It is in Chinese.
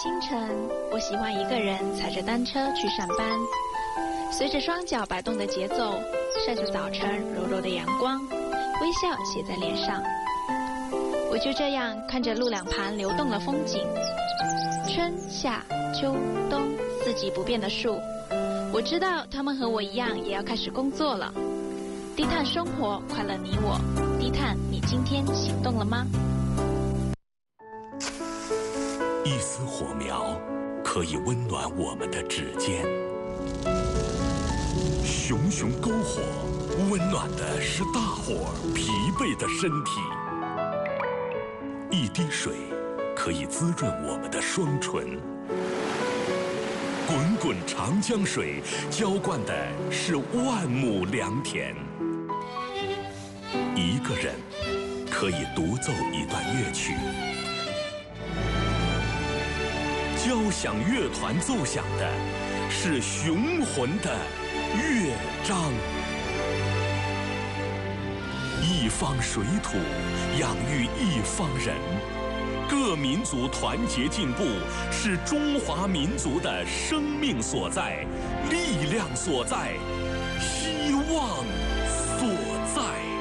清晨，我喜欢一个人踩着单车去上班，随着双脚摆动的节奏，晒着早晨柔柔的阳光，微笑写在脸上。我就这样看着路两旁流动的风景，春夏秋冬四季不变的树，我知道他们和我一样也要开始工作了。低碳生活，快乐你我。低碳，你今天行动了吗？ 一丝火苗可以温暖我们的指尖，熊熊篝火温暖的是大伙儿疲惫的身体。一滴水可以滋润我们的双唇，滚滚长江水浇灌的是万亩良田。一个人可以独奏一段乐曲，交响乐团奏响的是雄浑的乐章。一方水土养育一方人，各民族团结进步是中华民族的生命所在、力量所在、希望所在。